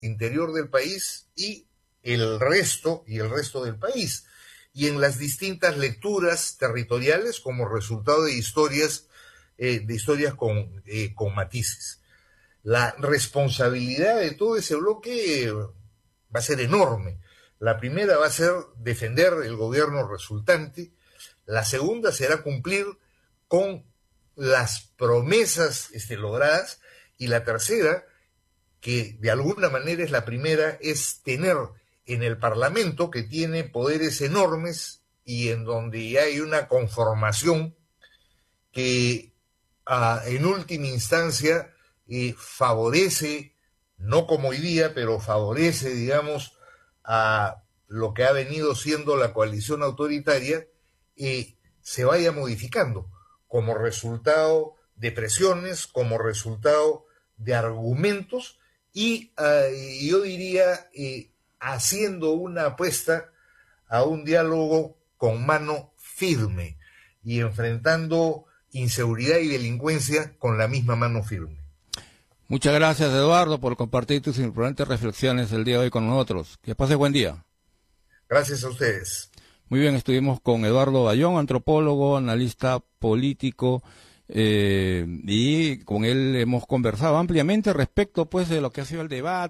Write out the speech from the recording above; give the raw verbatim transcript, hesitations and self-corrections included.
interior del país y el resto, y el resto del país, y en las distintas lecturas territoriales como resultado de historias, eh, de historias con, eh, con matices. La responsabilidad de todo ese bloque va a ser enorme. La primera va a ser defender el gobierno resultante, la segunda será cumplir con las promesas este, logradas, y la tercera, que de alguna manera es la primera, es tener en el Parlamento, que tiene poderes enormes y en donde ya hay una conformación que uh, en última instancia eh, favorece, no como hoy día, pero favorece, digamos, a lo que ha venido siendo la coalición autoritaria, eh, se vaya modificando como resultado de presiones, como resultado de argumentos y uh, yo diría eh, haciendo una apuesta a un diálogo con mano firme y enfrentando inseguridad y delincuencia con la misma mano firme. Muchas gracias, Eduardo, por compartir tus importantes reflexiones el día de hoy con nosotros. Que pase buen día. Gracias a ustedes. Muy bien, estuvimos con Eduardo Bayón, antropólogo, analista político, eh, y con él hemos conversado ampliamente respecto pues de lo que ha sido el debate.